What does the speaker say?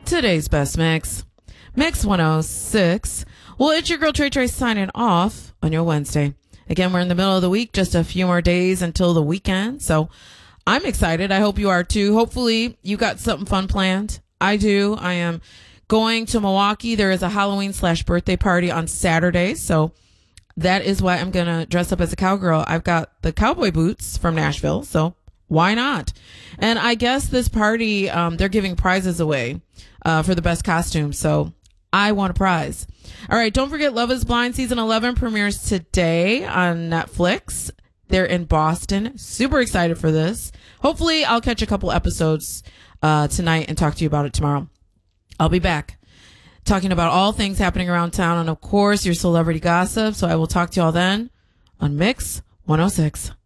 Today's best mix, Mix 106. Well, it's your girl Trey Trey signing off on your Wednesday. Again, we're in the middle of the week, just a few more days until the weekend. So I'm excited. I hope you are too. Hopefully you got something fun planned. I do. I am going to Milwaukee. There is a Halloween/birthday party on Saturday. So that is why I'm going to dress up as a cowgirl. I've got the cowboy boots from Nashville. So why not? And I guess this party, they're giving prizes away for the best costume. So I want a prize. All right. Don't forget Love is Blind season 11 premieres today on Netflix. They're in Boston. Super excited for this. Hopefully I'll catch a couple episodes tonight and talk to you about it tomorrow. I'll be back talking about all things happening around town and, of course, your celebrity gossip. So I will talk to you all then on Mix 106.